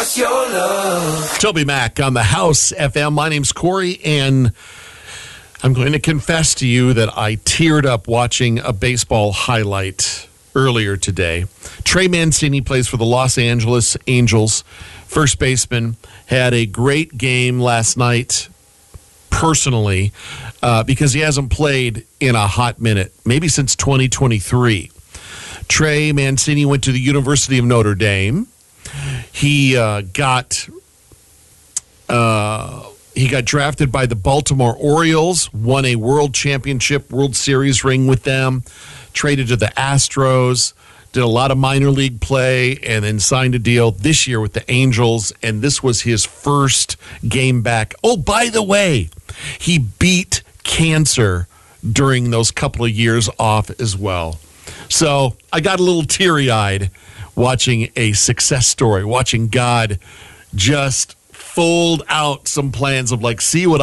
us your love. Toby Mac on the House FM. My name's Corey, and I'm going to confess to you that I teared up watching a baseball highlight earlier today. Trey Mancini plays for the Los Angeles Angels. First baseman had a great game last night, personally, because he hasn't played in a hot minute, maybe since 2023. Trey Mancini went to the University of Notre Dame. He got drafted by the Baltimore Orioles, won a World Series ring with them, traded to the Astros, did a lot of minor league play, and then signed a deal this year with the Angels, and this was his first game back. Oh, by the way, he beat cancer during those couple of years off as well. So I got a little teary-eyed watching a success story, watching God just fold out some plans of like, see what